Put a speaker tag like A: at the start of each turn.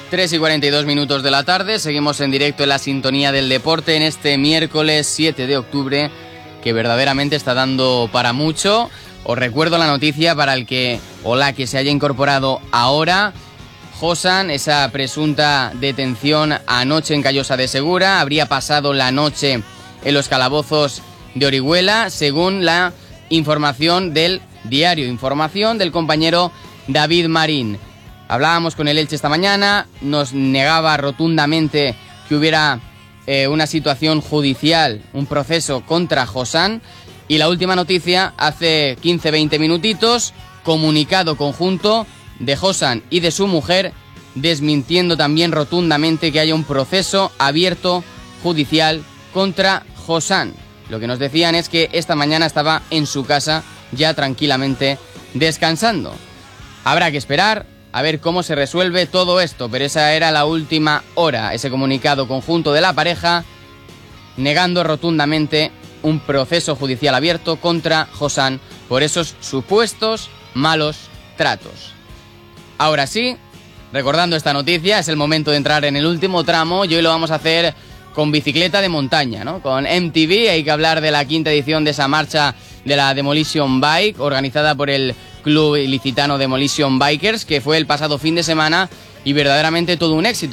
A: 3:42 de la tarde, seguimos en directo en la sintonía del deporte en este miércoles 7 de octubre, que verdaderamente está dando para mucho. Os recuerdo la noticia para el que o la que se haya incorporado ahora. Josan, esa presunta detención anoche en Callosa de Segura, habría pasado la noche en los calabozos de Orihuela, según la información del diario Información del compañero David Marín. Hablábamos con el Elche esta mañana, nos negaba rotundamente que hubiera una situación judicial, un proceso contra Josan. Y la última noticia, hace 15-20 minutitos, comunicado conjunto de Josan y de su mujer, desmintiendo también rotundamente que haya un proceso abierto judicial contra Josan. Lo que nos decían es que esta mañana estaba en su casa ya tranquilamente descansando. Habrá que esperar a ver cómo se resuelve todo esto, pero esa era la última hora, ese comunicado conjunto de la pareja negando rotundamente un proceso judicial abierto contra Josan por esos supuestos malos tratos. Ahora sí, recordando esta noticia, es el momento de entrar en el último tramo y hoy lo vamos a hacer con bicicleta de montaña, ¿no? Con MTV. Hay que hablar de la 5ª edición de esa marcha de la Demolition Bike, organizada por el Club Ilicitano Demolition Bikers, que fue el pasado fin de semana y verdaderamente todo un éxito.